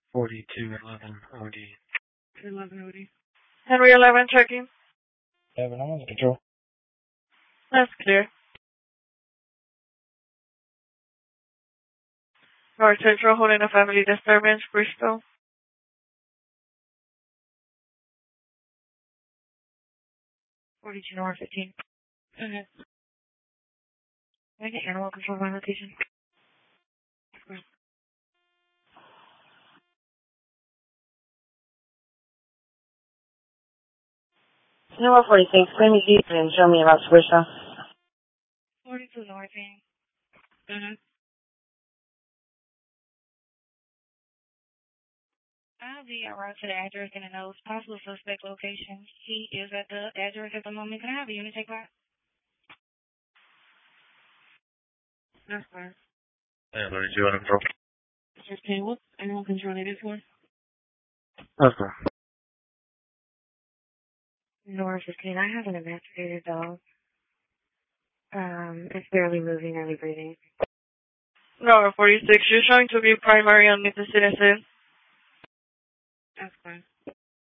4211 OD. 11 OD. Henry 11 checking. 7, I'm under control. That's clear. North Central holding a family disturbance, Bristol. 42 North 15. Okay. Can I get animal control by location? Number 46, bring me deep and show me about Swisher. 42 North 15. I'll be en route to the address and it knows possible suspect location. He is at the address at the moment. Can I have a unit take that? That's fine. 32 under control. 15, what's animal control needed for? That's fine. North 15, I have an evacuated dog. It's barely moving, barely breathing. Number 46, you're showing to be primary on the citizen. That's fine.